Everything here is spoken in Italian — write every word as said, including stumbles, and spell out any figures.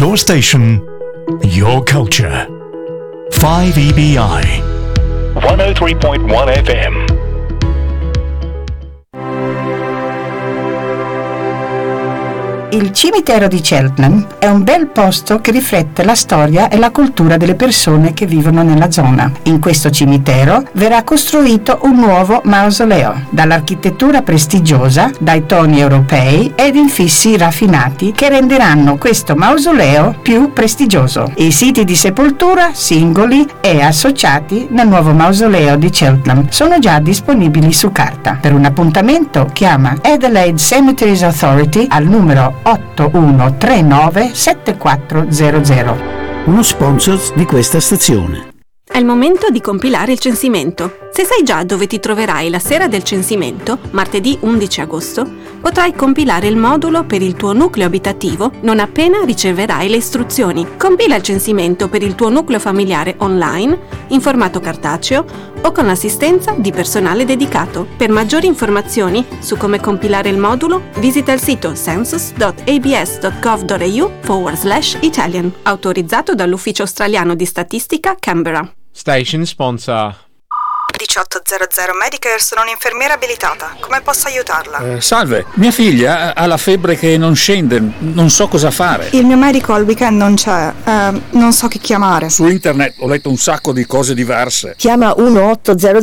Your station, your culture. five E B I one oh three point one F M. Il cimitero di Cheltenham è un bel posto che riflette la storia e la cultura delle persone che vivono nella zona. In questo cimitero verrà costruito un nuovo mausoleo, dall'architettura prestigiosa, dai toni europei ed infissi raffinati che renderanno questo mausoleo più prestigioso. I siti di sepoltura singoli e associati nel nuovo mausoleo di Cheltenham sono già disponibili su carta. Per un appuntamento chiama Adelaide Cemeteries Authority al numero otto uno tre nove sette quattro zero zero. Uno sponsor di questa stazione. È il momento di compilare il censimento. Se sai già dove ti troverai la sera del censimento, martedì undici agosto, potrai compilare il modulo per il tuo nucleo abitativo non appena riceverai le istruzioni. Compila il censimento per il tuo nucleo familiare online, in formato cartaceo o con l'assistenza di personale dedicato. Per maggiori informazioni su come compilare il modulo, visita il sito census.abs.gov.au forward slash Italian, autorizzato dall'Ufficio Australiano di Statistica Canberra. Station sponsor. diciotto zero zero Medicare, sono un'infermiera abilitata. Come posso aiutarla? Eh, salve, mia figlia ha la febbre che non scende, non so cosa fare. Il mio medico al weekend non c'è, eh, non so chi chiamare. Su internet ho letto un sacco di cose diverse. Chiama uno otto zero